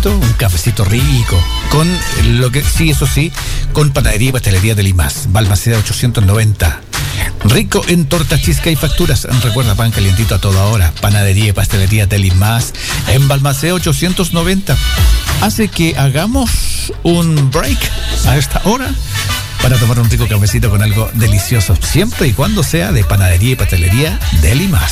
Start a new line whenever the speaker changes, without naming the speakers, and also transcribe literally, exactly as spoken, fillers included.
cafecito, un cafecito rico, con lo que sí, eso sí, con panadería y pastelería de Limas, Balmaceda ochocientos noventa. Rico en tortas, chisca y facturas. Recuerda, pan calientito a toda hora. Panadería y pastelería de Limas en Balmaceda ochocientos noventa. Hace que hagamos un break a esta hora para tomar un rico cafecito con algo delicioso, siempre y cuando sea de panadería y pastelería de Limas.